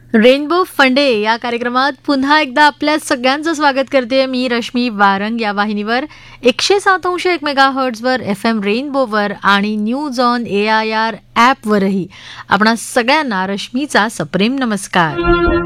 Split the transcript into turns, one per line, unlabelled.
Rainbow फंडे या कार्यक्रमात पुन्हा एकदा आपल्या सगळ्यांचं स्वागत करते मी रश्मी वारंग. या वाहिनीवर 107.1 मेगाहर्ट्झवर FM रेनबोवर आणि न्यूज ऑन AIR ॲपवरही आपणा सगळ्यांना रश्मीचा सप्रेम नमस्कार.